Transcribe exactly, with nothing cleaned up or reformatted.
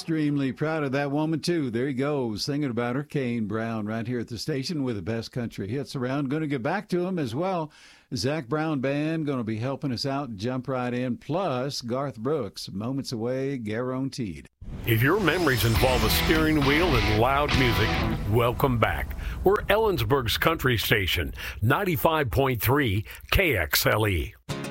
extremely proud of that woman, too. There you go, singing about her, Kane Brown, right here at the station with the best country hits around. Going to get back to him as well. Zach Brown Band going to be helping us out, jump right in. Plus, Garth Brooks, Moments Away, guaranteed. If your memories involve a steering wheel and loud music, welcome back. We're Ellensburg's country station, ninety-five point three K X L E.